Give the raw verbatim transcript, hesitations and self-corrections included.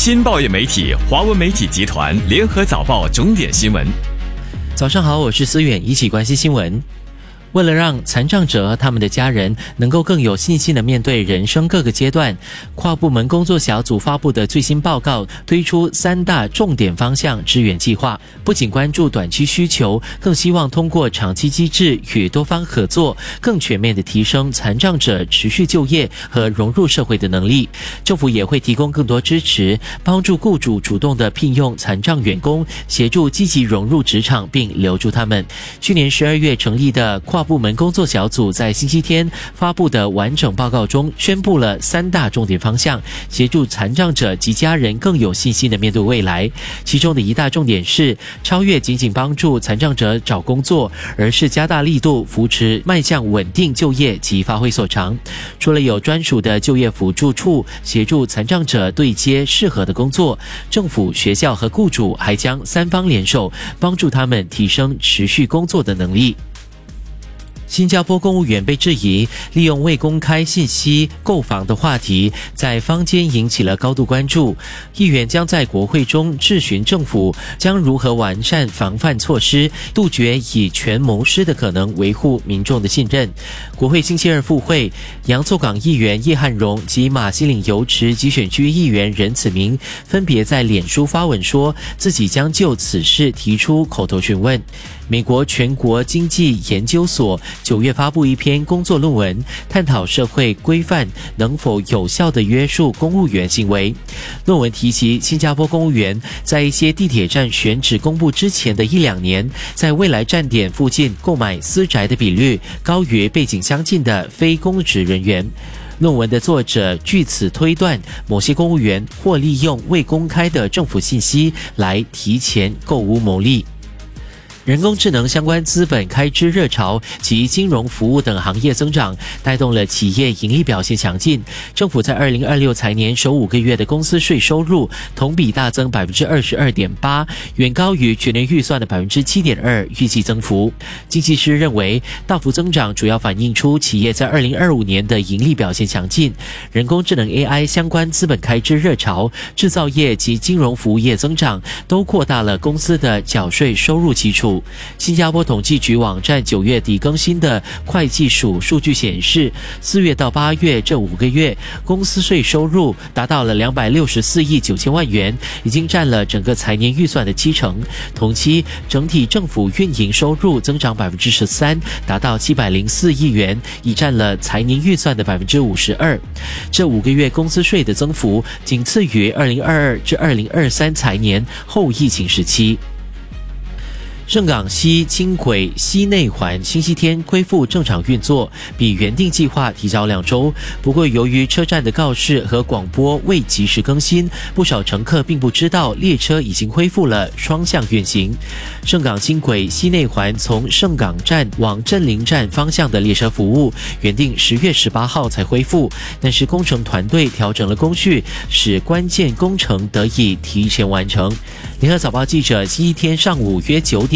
新报业媒体华文媒体集团联合早报重点新闻。 早上好，我是思远，一起关心新闻。为了让残障者和他们的家人能够更有信心地面对人生各个阶段，跨部门工作小组发布的最新报告推出三大重点方向支援计划，不仅关注短期需求，更希望通过长期机制与多方合作，更全面地提升残障者持续就业和融入社会的能力。政府也会提供更多支持，帮助雇主主动地聘用残障员工，协助积极融入职场并留住他们。去年十二月成立的跨部门工作小组在星期天发布的完整报告中宣布了三大重点方向，协助残障者及家人更有信心地面对未来。其中的一大重点是超越仅仅帮助残障者找工作，而是加大力度扶持迈向稳定就业及发挥所长。除了有专属的就业辅助处协助残障者对接适合的工作，政府、学校和雇主还将三方联手，帮助他们提升持续工作的能力。新加坡公务员被质疑利用未公开信息购房的话题在坊间引起了高度关注，议员将在国会中质询政府将如何完善防范措施，杜绝以权谋私的可能，维护民众的信任。国会星期二复会，洋错港议员叶汉荣及马西岭油池集选区议员任子明分别在脸书发文说自己将就此事提出口头询问。美国全国经济研究所九月发布一篇工作论文，探讨社会规范能否有效地约束公务员行为。论文提及新加坡公务员在一些地铁站选址公布之前的一两年，在未来站点附近购买私宅的比率高于背景相近的非公职人员。论文的作者据此推断，某些公务员或利用未公开的政府信息来提前购屋牟利。人工智能相关资本开支热潮及金融服务等行业增长，带动了企业盈利表现强劲。政府在二零二六财年首五个月的公司税收入同比大增 百分之二十二点八， 远高于全年预算的 百分之七点二 预计增幅。经济师认为，大幅增长主要反映出企业在二零二五年的盈利表现强劲。人工智能 A I 相关资本开支热潮、制造业及金融服务业增长都扩大了公司的缴税收入基础。新加坡统计局网站九月底更新的会计署数据显示，四月到八月这五个月，公司税收入达到了两百六十四亿九千万元，已经占了整个财年预算的七成。同期整体政府运营收入增长 百分之十三， 达到七百零四亿元，已占了财年预算的 百分之五十二。这五个月公司税的增幅仅次于二零二二至二零二三财年后疫情时期。盛港西轻轨西内环星期天恢复正常运作，比原定计划提早两周。不过，由于车站的告示和广播未及时更新，不少乘客并不知道列车已经恢复了双向运行。盛港轻轨西内环从盛港站往镇陵站方向的列车服务，原定十月十八号才恢复，但是工程团队调整了工序，使关键工程得以提前完成。联合早报记者星期天上午约九点